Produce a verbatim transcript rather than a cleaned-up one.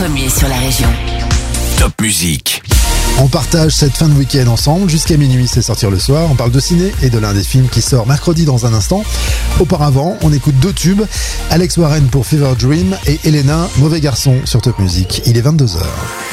Premier sur la région. Top Musique. On partage cette fin de week-end ensemble jusqu'à minuit, c'est sortir le soir. On parle de ciné et de l'un des films qui sort mercredi dans un instant. Auparavant, on écoute deux tubes, Alex Warren pour Fever Dream et Elena, Mauvais Garçon sur Top Musique. Il est vingt-deux heures.